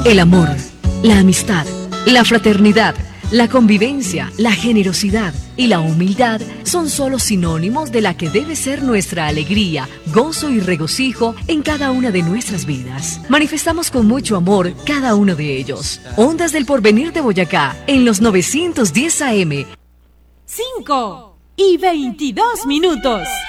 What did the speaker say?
El amor, la amistad, la fraternidad, la convivencia, la generosidad y la humildad son solo sinónimos de la que debe ser nuestra alegría, gozo y regocijo en cada una de nuestras vidas. Manifestamos con mucho amor cada uno de ellos. Ondas del Porvenir de Boyacá, en los 910 AM. 5:22.